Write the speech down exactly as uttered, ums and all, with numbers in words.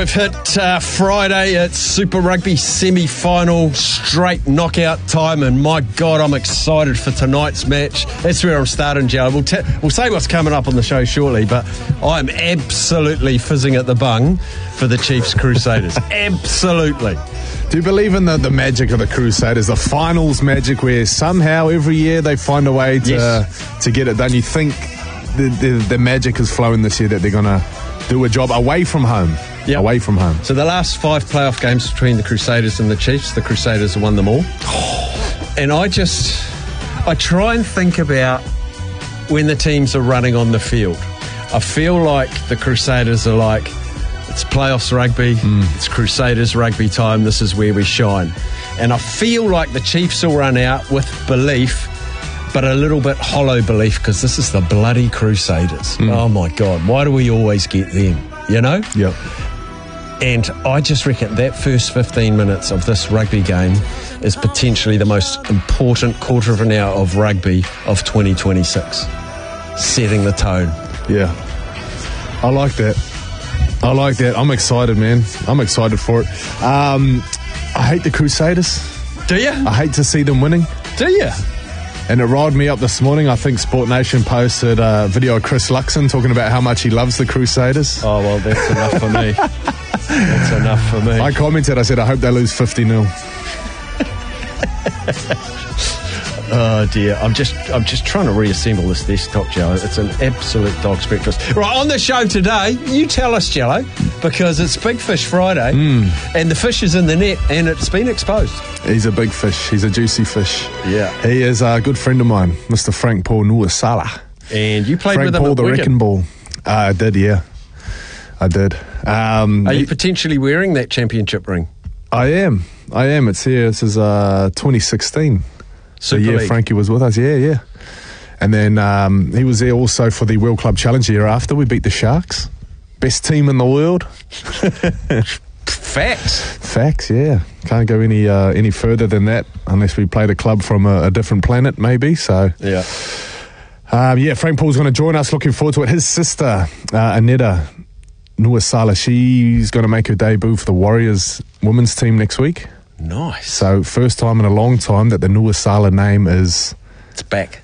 we've hit uh, Friday. It's Super Rugby semi-final, straight knockout time, and my God, I'm excited for tonight's match. That's where I'm starting, Joe. We'll, t- we'll say what's coming up on the show shortly, but I'm absolutely fizzing at the bung for the Chiefs Crusaders. Absolutely. Do you believe in the, the magic of the Crusaders, the finals magic, where somehow every year they find a way to yes. to get it done? You think the, the, the magic is flowing this year, that they're going to do a job away from home? Yep. Away from home. So the last five playoff games between the Crusaders and the Chiefs, the Crusaders have won them all. And I just, I try and think about when the teams are running on the field. I feel like the Crusaders are like, it's playoffs rugby, mm. it's Crusaders rugby time, this is where we shine. And I feel like the Chiefs will run out with belief, but a little bit hollow belief, because this is the bloody Crusaders. Mm. Oh my God, why do we always get them? You know? Yep. And I just reckon that first fifteen minutes of this rugby game is potentially the most important quarter of an hour of rugby of twenty twenty-six. Setting the tone. Yeah. I like that. I like that. I'm excited, man. I'm excited for it. Um, I hate the Crusaders. Do you? I hate to see them winning. Do you? And it riled me up this morning. I think Sport Nation posted a video of Chris Luxon talking about how much he loves the Crusaders. Oh, well, that's enough for me. That's enough for me. I commented, I said, I hope they lose fifty nil. Oh dear, I'm just I'm just trying to reassemble this desktop, Jello. It's an absolute dog's breakfast. Right, on the show today, you tell us, Jello, because it's Big Fish Friday, mm. and the fish is in the net, and it's been exposed. He's a big fish. He's a juicy fish. Yeah. He is a good friend of mine, Mister Frank Paul Nu'uausala. And you played Frank with him Paul, at the Wigan. Wrecking Ball. Uh, I did, yeah. I did. Um, Are you he, potentially wearing that championship ring? I am. I am. It's here. This is uh, twenty sixteen. So Super yeah, League. Frankie was with us. Yeah, yeah. And then um, he was there also for the World Club Challenge the year after. We beat the Sharks. Best team in the world. Facts. Facts, yeah. Can't go any uh, any further than that unless we played a club from a, a different planet, maybe. So yeah. Um, yeah, Frank Paul's going to join us. Looking forward to it. His sister, uh, Aneta Nu'uausala, she's going to make her debut for the Warriors women's team next week. Nice. So first time in a long time that the Nu'uausala name is it's back.